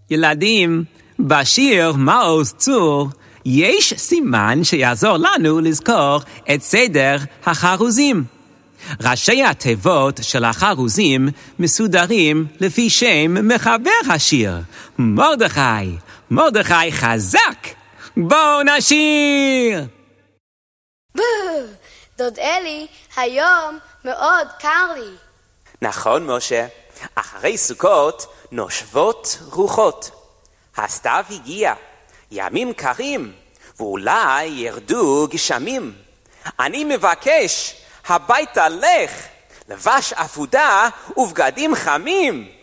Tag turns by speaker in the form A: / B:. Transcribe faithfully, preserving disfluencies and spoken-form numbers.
A: ילדים, בשיר מעוז צור יש סימן שיעזור לנו לזכור את סדר החרוזים. ראשי התיבות של החרוזים מסודרים לפי שם מחבר השיר, מרדכי. מרדכי חזק! בואו נשיר!
B: דוד אלי, היום מאוד קר לי.
C: נכון, משה. אחרי סוכות נושבות רוחות. הסתיו הגיע, ימים קרים, ואולי ירדו גשמים. אני מבקש, הביתה לך, לבש עפודה ובגדים חמים.